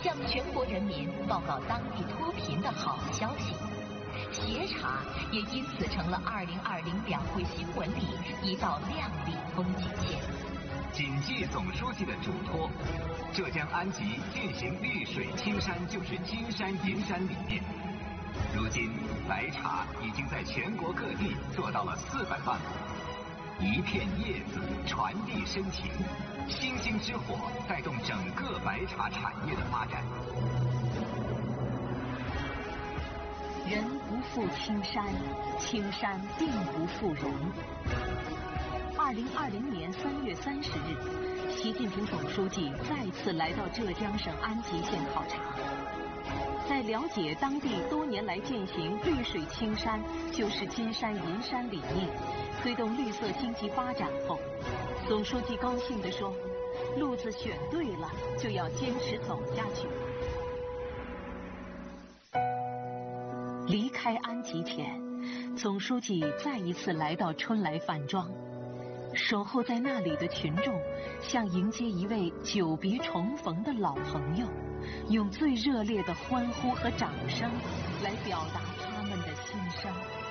向全国人民报告当地脱贫的好消息。协茶也因此成了2020两会新闻里一道亮丽风景线。 谨记总书记的嘱托，浙江安吉践行绿水青山就是金山银山理念。如今，白茶已经在全国各地做到了400万亩，一片叶子传递深情，星星之火带动整个白茶产业的发展。 人不负青山，青山并不负人。2020年3月30日，习近平总书记再次来到浙江省安吉县考察。在了解当地多年来践行绿水青山就是金山银山理念，推动绿色经济发展后，总书记高兴地说：“路子选对了，就要坚持走下去。”离开安吉前，总书记再一次来到春来饭庄，守候在那里的群众像迎接一位久别重逢的老朋友，用最热烈的欢呼和掌声来表达他们的心声。